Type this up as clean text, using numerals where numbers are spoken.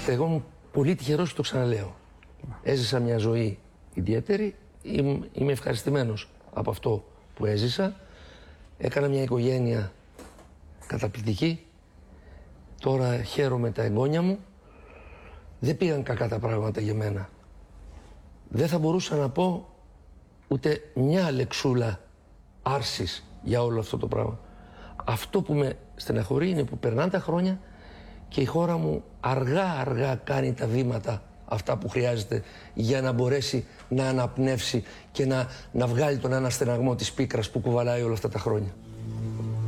Κοιτάξτε, εγώ είμαι πολύ τυχερός και το ξαναλέω. Έζησα μια ζωή ιδιαίτερη, είμαι ευχαριστημένος από αυτό που έζησα. Έκανα μια οικογένεια καταπληκτική. Τώρα χαίρομαι τα εγγόνια μου. Δεν πήγαν κακά τα πράγματα για μένα. Δεν θα μπορούσα να πω ούτε μια λεξούλα άρσης για όλο αυτό το πράγμα. Αυτό που με στεναχωρεί είναι που περνάνε τα χρόνια και η χώρα μου αργά κάνει τα βήματα αυτά που χρειάζεται για να μπορέσει να αναπνεύσει και να βγάλει τον ένα στεναγμό της πίκρας που κουβαλάει όλα αυτά τα χρόνια.